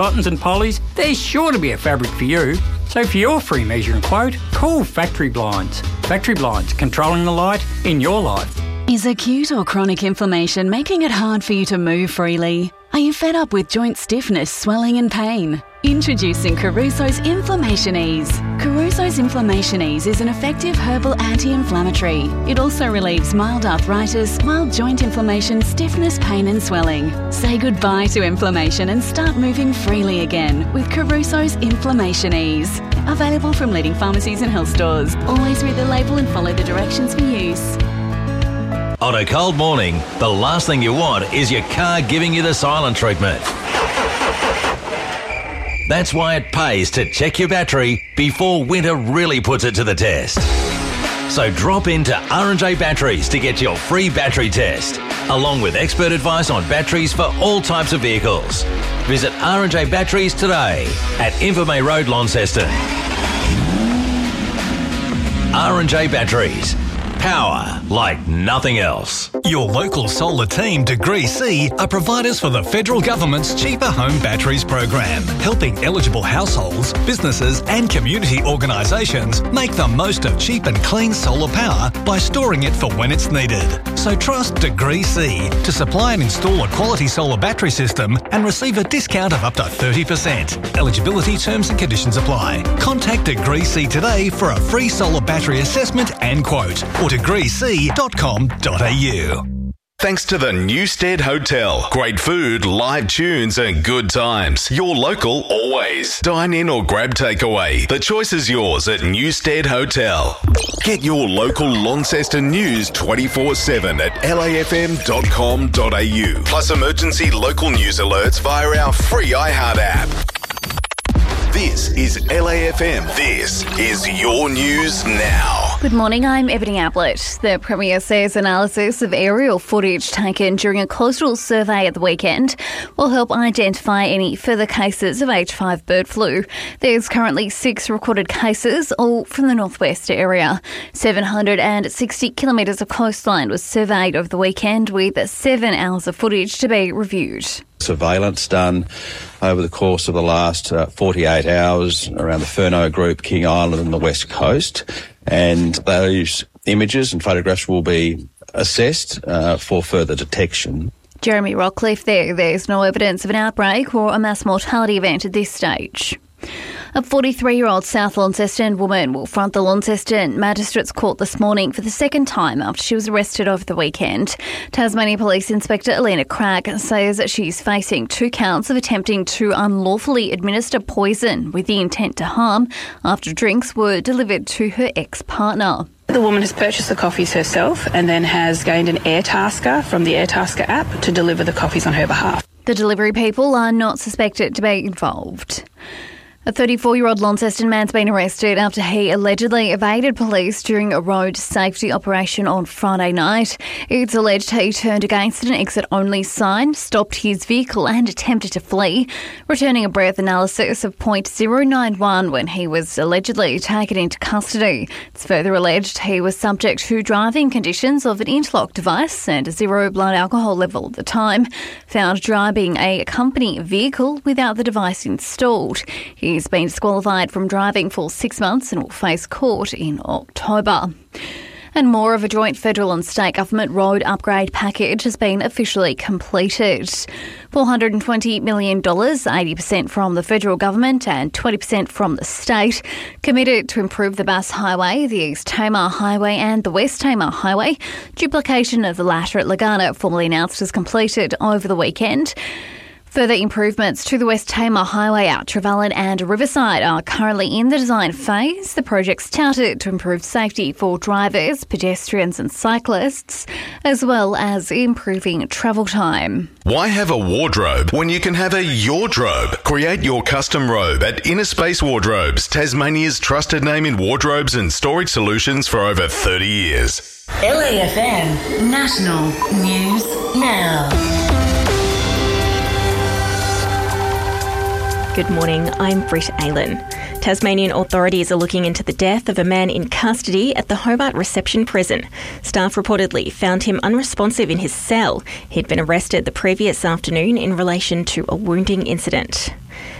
cottons and polys, there's sure to be a fabric for you. So for your free measure and quote, call Factory Blinds. Factory Blinds, controlling the light in your life. Is acute or chronic inflammation making it hard for you to move freely? Are you fed up with joint stiffness, swelling and pain? Introducing Caruso's Inflammation Ease. Caruso's Inflammation Ease is an effective herbal anti-inflammatory. It also relieves mild arthritis, mild joint inflammation, stiffness, pain and swelling. Say goodbye to inflammation and start moving freely again with Caruso's Inflammation Ease. Available from leading pharmacies and health stores. Always read the label and follow the directions for use. On a cold morning, the last thing you want is your car giving you the silent treatment. That's why it pays to check your battery before winter really puts it to the test. So drop into R&J Batteries to get your free battery test, along with expert advice on batteries for all types of vehicles. Visit R&J Batteries today at Invermay Road, Launceston. R&J Batteries. Power like nothing else. Your local solar team, Degree C, are providers for the federal government's Cheaper Home Batteries program, helping eligible households, businesses and community organisations make the most of cheap and clean solar power by storing it for when it's needed. So trust Degree C to supply and install a quality solar battery system and receive a discount of up to 30%. Eligibility terms and conditions apply. Contact Degree C today for a free solar battery assessment and quote, or degreec.com.au. Thanks to the Newstead Hotel. Great food, live tunes and good times. Your local always. Dine in or grab takeaway. The choice is yours at Newstead Hotel. Get your local Launceston news 24/7 at lafm.com.au. Plus emergency local news alerts via our free iHeart app. This is LAFM. This is your news now. Good morning, I'm Ebony Ablett. The Premier says analysis of aerial footage taken during a coastal survey at the weekend will help identify any further cases of H5 bird flu. There's currently 6 recorded cases, all from the northwest area. 760 kilometres of coastline was surveyed over the weekend, with 7 hours of footage to be reviewed. Surveillance done over the course of the last 48 hours around the Furneaux Group, King Island and the West Coast. And those images and photographs will be assessed for further detection. Jeremy Rockcliffe there. There's no evidence of an outbreak or a mass mortality event at this stage. A 43-year-old South Launceston woman will front the Launceston Magistrates Court this morning for the second time after she was arrested over the weekend. Tasmania Police Inspector Alina Cragg says that she's facing 2 counts of attempting to unlawfully administer poison with the intent to harm after drinks were delivered to her ex-partner. The woman has purchased the coffees herself and then has gained an Airtasker from the Airtasker app to deliver the coffees on her behalf. The delivery people are not suspected to be involved. A 34-year-old Launceston man's been arrested after he allegedly evaded police during a road safety operation on Friday night. It's alleged he turned against an exit-only sign, stopped his vehicle and attempted to flee, returning a breath analysis of .091 when he was allegedly taken into custody. It's further alleged he was subject to driving conditions of an interlock device and a 0 blood alcohol level at the time, found driving a company vehicle without the device installed. He's been disqualified from driving for 6 months and will face court in October. And more of a joint federal and state government road upgrade package has been officially completed. $420 million, 80% from the federal government and 20% from the state, committed to improve the Bass Highway, the East Tamar Highway and the West Tamar Highway. Duplication of the latter at Lagana, formally announced as completed over the weekend. Further improvements to the West Tamar Highway at Trevellyn and Riverside are currently in the design phase. The project's touted to improve safety for drivers, pedestrians and cyclists, as well as improving travel time. Why have a wardrobe when you can have a Yordrobe? Create your custom robe at Inner Space Wardrobes, Tasmania's trusted name in wardrobes and storage solutions for over 30 years. LAFM National News Now. Good morning, I'm Britt Aylan. Tasmanian authorities are looking into the death of a man in custody at the Hobart Reception Prison. Staff reportedly found him unresponsive in his cell. He'd been arrested the previous afternoon in relation to a wounding incident.